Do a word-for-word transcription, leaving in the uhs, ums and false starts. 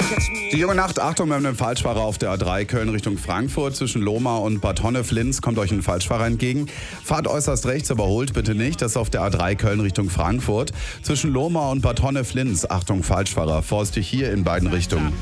Die junge Nacht, Achtung, wir haben einen Falschfahrer auf der A drei Köln Richtung Frankfurt. Zwischen Lohmar und Bad Honnef-Linz kommt euch ein Falschfahrer entgegen. Fahrt äußerst rechts, überholt bitte nicht. Das ist auf der A drei Köln Richtung Frankfurt. Zwischen Lohmar und Bad Honnef-Linz, Achtung, Falschfahrer, vorsichtig hier in beiden Richtungen.